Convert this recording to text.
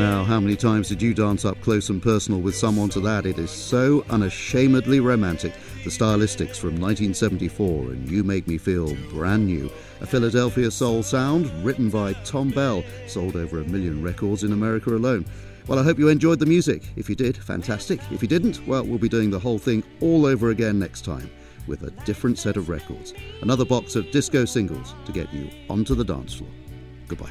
Now, how many times did you dance up close and personal with someone to that? It is so unashamedly romantic. The Stylistics from 1974 and You Make Me Feel Brand New. A Philadelphia soul sound written by Tom Bell. Sold over 1 million records in America alone. Well, I hope you enjoyed the music. If you did, fantastic. If you didn't, well, we'll be doing the whole thing all over again next time with a different set of records. Another box of disco singles to get you onto the dance floor.